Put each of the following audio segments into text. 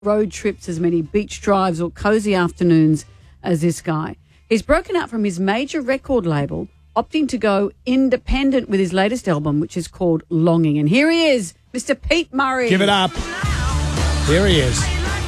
road trips, as many beach drives or cozy afternoons as this guy. He's broken out from his major record label, opting to go independent with his latest album, which is called Longing. And here he is, Mr. Pete Murray. Give it up. Here he is.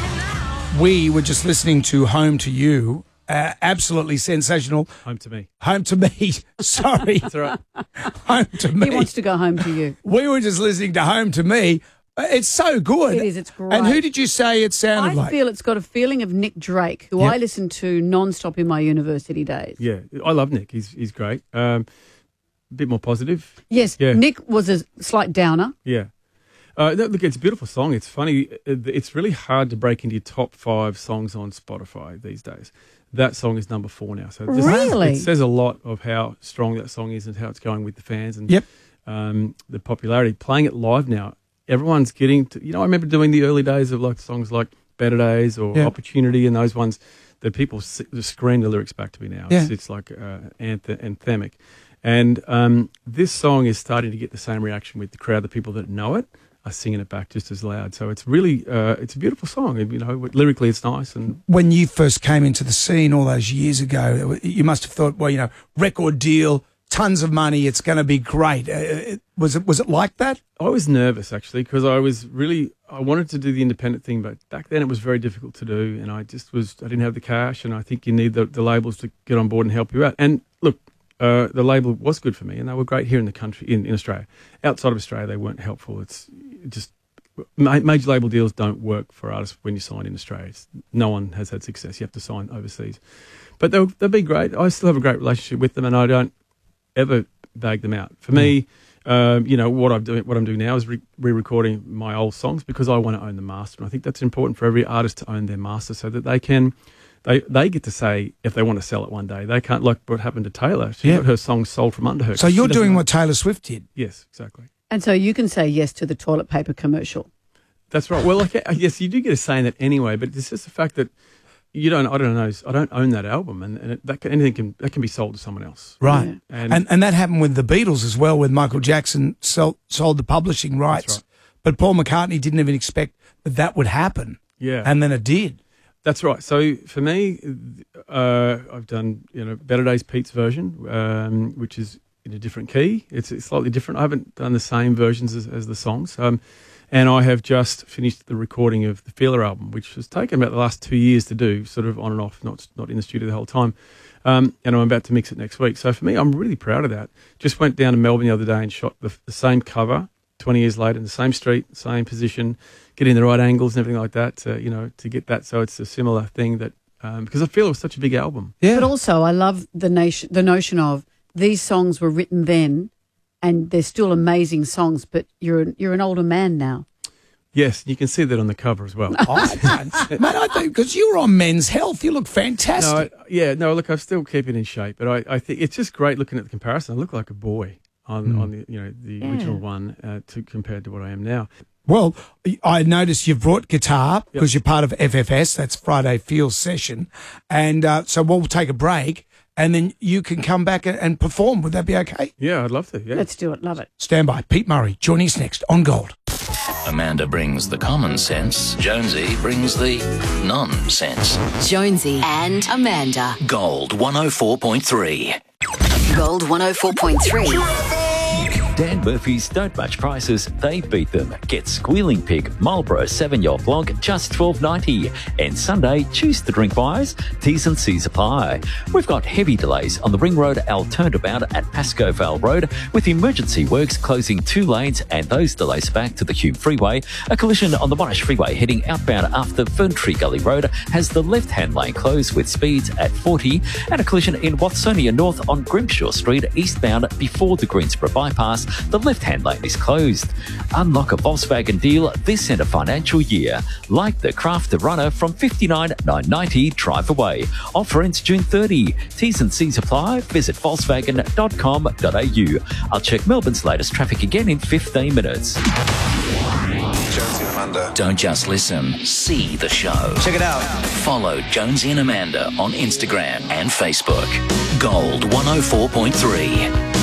We were just listening to Home to You. Absolutely sensational. Home to me. Home to me. Sorry. That's all right. Home to me. He wants to go home to you. We were just listening to Home to Me. It's so good. It is. It's great. And who did you say it sounded like? I feel it's got a feeling of Nick Drake, who I listened to non-stop in my university days. Yeah, I love Nick. He's great. A bit more positive. Yes, Yeah. Nick was a slight downer. Yeah. Look, it's a beautiful song. It's funny. It's really hard to break into your top 5 songs on Spotify these days. That song is number 4 now. So Really? It says a lot of how strong that song is and how it's going with the fans and the popularity. Playing it live now, everyone's getting to, I remember doing the early days of like songs like Better Days or Opportunity and those ones that people scream the lyrics back to me now. Yeah. It's like anthemic. And this song is starting to get the same reaction with the crowd. The people that know it are singing it back just as loud. So it's really, it's a beautiful song. And, lyrically it's nice. And when you first came into the scene all those years ago, you must have thought, well, record deal, tons of money, it's going to be great. Was it like that? I was nervous actually because I wanted to do the independent thing, but back then it was very difficult to do, and I didn't have the cash, and I think you need the labels to get on board and help you out. And look, the label was good for me, and they were great here in the country, in Australia. Outside of Australia, they weren't helpful. It's just major label deals don't work for artists when you sign in Australia. No one has had success. You have to sign overseas. But they've been great. I still have a great relationship with them, and I don't ever bag them out. For me, what I'm doing now is re-recording my old songs because I want to own the master, and I think that's important for every artist to own their master so that they can. They get to say if they want to sell it one day. They can't, like what happened to Taylor. She got her songs sold from under her. So you're doing what Taylor Swift did? Yes, exactly. And so you can say yes to the toilet paper commercial. That's right. Well, yes, you do get a say in that anyway, but it's just the fact that I don't own that album, and that can be sold to someone else. Right. Yeah. And that happened with the Beatles as well, with Michael Jackson sold the publishing rights. Right. But Paul McCartney didn't even expect that would happen. Yeah. And then it did. That's right. So for me, I've done Better Days Pete's version, which is in a different key. It's slightly different. I haven't done the same versions as the songs. And I have just finished the recording of the Feeler album, which has taken about the last 2 years to do, sort of on and off, not in the studio the whole time. And I'm about to mix it next week. So for me, I'm really proud of that. Just went down to Melbourne the other day and shot the same cover 20 years later in the same street, same position, getting the right angles and everything like that, to get that. So it's a similar thing that, because I feel it was such a big album. Yeah. But also I love the notion of these songs were written then and they're still amazing songs, but you're an older man now. Yes, you can see that on the cover as well. Mate, I think because you're on Men's Health, you look fantastic. Look, I still keep it in shape, but I think it's just great looking at the comparison. I look like a boy on the original one compared to what I am now. Well, I noticed you've brought guitar because you're part of FFS, that's Friday Field Session, and so we'll take a break. And then you can come back and perform. Would that be okay? Yeah, I'd love to. Yeah. Let's do it. Love it. Stand by. Pete Murray joining us next on Gold. Amanda brings the common sense. Jonesy brings the nonsense. Jonesy and Amanda. Gold 104.3. Gold 104.3. Dan Murphy's don't match prices, they beat them. Get Squealing Pig Marlboro 7-year-old log, just $12.90. And Sunday, choose the drink buys, T's and C's apply. We've got heavy delays on the Ring Road Al Turnabout at Pascoe Vale Road, with emergency works closing 2 lanes and those delays back to the Hume Freeway. A collision on the Monash Freeway heading outbound after Ferntree Gully Road has the left-hand lane closed with speeds at 40, and a collision in Watsonia North on Grimshaw Street eastbound before the Greensboro bypass. The left-hand lane is closed. Unlock a Volkswagen deal this end of financial year, like the Crafter Runner from $59,990 drive away. Offer ends June 30. T's and C's apply. Visit Volkswagen.com.au. I'll check Melbourne's latest traffic again in 15 minutes. Jonesy and Amanda. Don't just listen, see the show. Check it out. Follow Jonesy and Amanda on Instagram and Facebook. Gold 104.3.